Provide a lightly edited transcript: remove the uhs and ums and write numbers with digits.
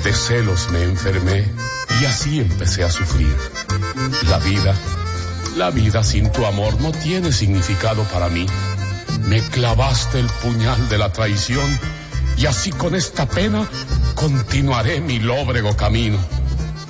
De celos me enfermé y así empecé a sufrir. La vida sin tu amor no tiene significado para mí. Me clavaste el puñal de la traición y así con esta pena continuaré mi lóbrego camino.